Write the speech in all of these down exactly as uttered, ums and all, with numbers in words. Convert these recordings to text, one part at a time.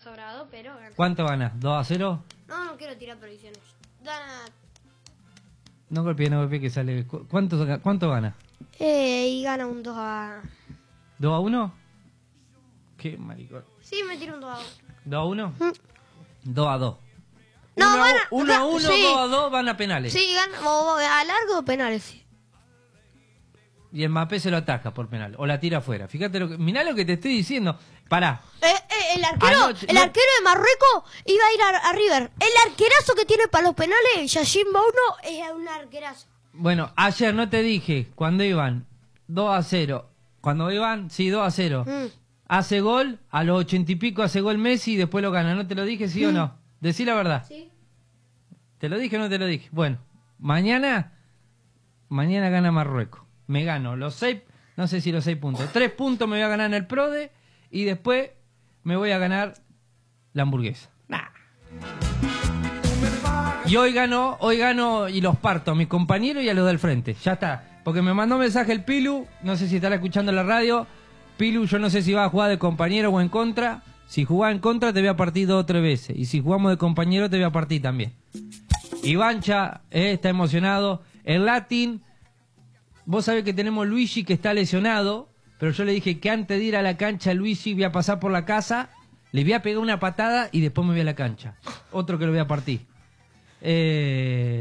sobrado, pero gana. ¿Cuánto gana? ¿dos a cero? No, no quiero tirar predicciones. Gana... No golpeé, no golpeé que sale. ¿Cu- ¿Cuánto, cuánto gana? Eh, y gana un dos a... ¿dos a uno? Qué maricón. Sí, me tiro un dos a uno. ¿dos a uno? Mm. dos a dos. No, uno, van a- uno a uno, sí. dos a dos van a penales. Sí, gana o- o a largo o penales, sí. Y el Mbappé se lo ataja por penal. O la tira afuera. Fíjate lo que... Mirá lo que te estoy diciendo. Pará. Eh, eh, el arquero, Anoche- el no- arquero de Marruecos iba a ir a, a River. El arquerazo que tiene para los penales, Yacine Bouno, es un arquerazo. Bueno, ayer no te dije cuando iban dos a cero. Cuando iban, sí, dos a cero. Mm. Hace gol, a los ochenta y pico hace gol Messi y después lo gana. ¿No te lo dije, sí o no? Decí la verdad. Sí. ¿Te lo dije o no te lo dije? Bueno, mañana, mañana gana Marruecos. Me gano los seis, no sé si los seis puntos. Tres puntos me voy a ganar en el Prode y después me voy a ganar la hamburguesa. Nah. Y hoy gano, hoy gano y los parto a mis compañeros y a los del frente. Ya está. Porque me mandó mensaje el Pilu, no sé si estará escuchando la radio. Pilu, yo no sé si va a jugar de compañero o en contra. Si jugás en contra te voy a partir dos o tres veces. Y si jugamos de compañero te voy a partir también. Ivancha eh, está emocionado. El Latin, vos sabés que tenemos Luigi que está lesionado. Pero yo le dije que antes de ir a la cancha, Luigi, voy a pasar por la casa, le voy a pegar una patada y después me voy a la cancha. Otro que lo voy a partir. Eh...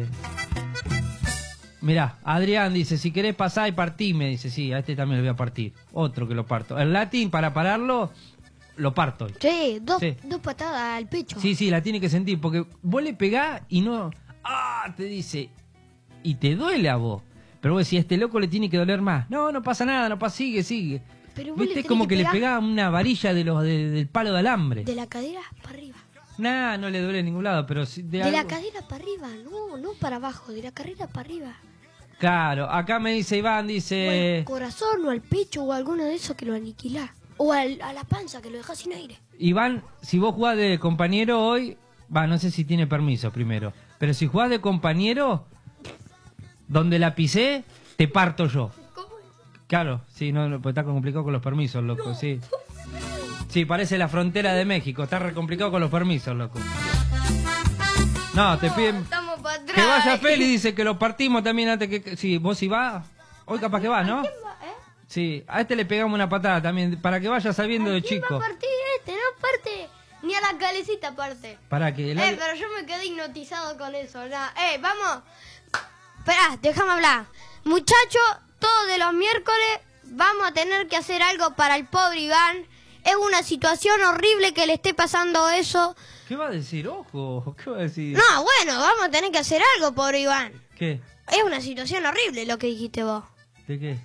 Mirá, Adrián dice, si querés pasar y partime, dice, sí, a este también lo voy a partir. Otro que lo parto. El Latin, para pararlo, lo parto hoy. Sí, dos, Sí. dos patadas al pecho. Sí, sí, la tiene que sentir, porque vos le pegás y no... ¡Ah! Te dice, y te duele a vos. Pero vos decís, a este loco le tiene que doler más. No, no pasa nada, no pasa, sigue, sigue. Pero vos le Viste, tenés como que que, le pegar pegaba una varilla de los de- del palo de alambre. de la cadera para arriba. Nah, no le duele en ningún lado, pero sí de, De algo- la cadera para arriba, no, no para abajo, de la carrera para arriba. Claro, acá me dice Iván, O dice... al corazón, o al pecho, o alguno de esos que lo aniquilás. O al- a la panza, que lo dejás sin aire. Iván, si vos jugás de compañero hoy, va, no sé si tiene permiso primero, pero si jugás de compañero, donde la pisé, te parto yo. ¿Cómo es? Claro, sí, no, no, pues está complicado con los permisos, loco, sí. Sí, parece la frontera de México, está re complicado con los permisos, loco. No, te piden Estamos para atrás. que vaya Feli, dice que lo partimos también antes que... que- Sí, vos si vas, hoy capaz que vas, ¿no? ¿Quién va, eh? Sí, a este le pegamos una patada también, para que vaya sabiendo de ¿Quién va chico. a partir este? No parte ni a la calecita parte. Para que... el- Eh, pero yo me quedé hipnotizado con eso. Nah. Eh, vamos. Esperá, déjame hablar. Muchachos, todos de los miércoles vamos a tener que hacer algo para el pobre Iván. Es una situación horrible que le esté pasando eso. ¿Qué va a decir? Ojo, ¿qué va a decir? No, bueno, vamos a tener que hacer algo, pobre Iván. ¿Qué? Es una situación horrible lo que dijiste vos. ¿De qué?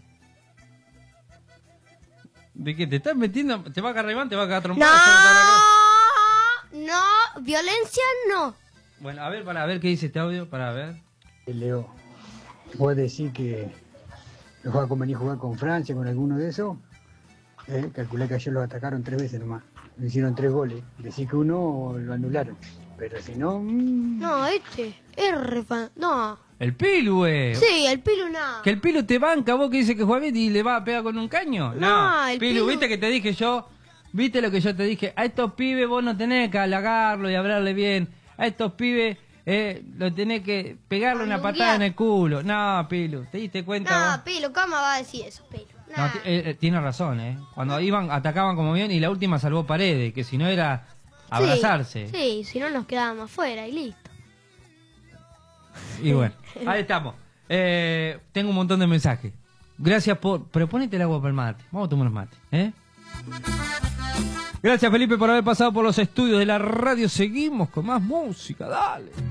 ¿De qué? ¿Te estás metiendo? ¿Te va a cagar Iván? ¿Te va a cagar trompada? No, no, violencia no. Bueno, a ver, para ver qué dice este audio, para ver. Leo, vos decís que los va a convenir jugar con Francia, con alguno de esos. Eh, calculé que ayer los atacaron tres veces nomás. Le hicieron tres goles. Decís que uno lo anularon. Pero si no... mm, No, este es re fan- No. El Pilu, eh. Sí, el Pilu no. Que el Pilu te banca, vos que dice que juega bien y le va a pegar con un caño. No, el Pilu, Pilu- viste que te dije yo, viste lo que yo te dije, a estos pibes vos no tenés que halagarlo y hablarle bien, a estos pibes eh, lo tenés que pegarle una Manduguear. patada en el culo. No, Pilu, ¿te diste cuenta No, vos? Pilu, ¿cómo va a decir eso, Pilu? No, Nah. ti- eh, eh, tiene razón, eh. Cuando iban, atacaban como bien y la última salvó Paredes, que si no era abrazarse. Sí, sí, si no nos quedábamos afuera y listo. Y bueno, ahí estamos. Eh, tengo un montón de mensajes. Gracias por... Pero ponete el agua para el mate. Vamos a tomar unos mates, ¿eh? Gracias, Felipe, por haber pasado por los estudios de la radio. Seguimos con más música, dale.